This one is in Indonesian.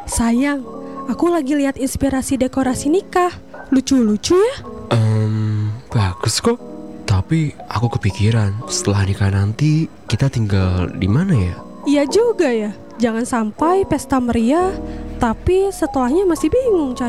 Sayang, aku lagi lihat inspirasi dekorasi nikah. Lucu-lucu ya? Bagus kok. Tapi aku kepikiran, setelah nikah nanti kita tinggal di mana ya? Iya juga ya. Jangan sampai pesta meriah, tapi setelahnya masih bingung